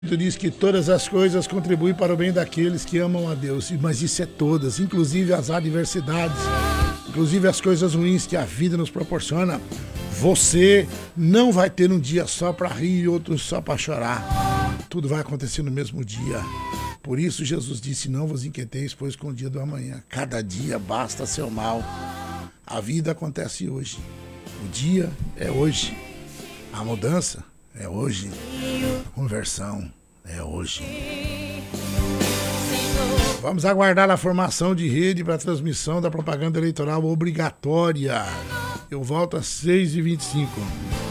Diz que todas as coisas contribuem para o bem daqueles que amam a Deus, mas isso é todas, inclusive as adversidades, inclusive as coisas ruins que a vida nos proporciona. Você não vai ter um dia só para rir e outro só para chorar. Tudo vai acontecer no mesmo dia. Por isso Jesus disse: não vos inquieteis, pois com o dia do amanhã. Cada dia basta seu mal. A vida acontece hoje. O dia é hoje. A mudança é hoje. A conversão é hoje. Vamos aguardar a formação de rede para a transmissão da propaganda eleitoral obrigatória. Eu volto às 6h25.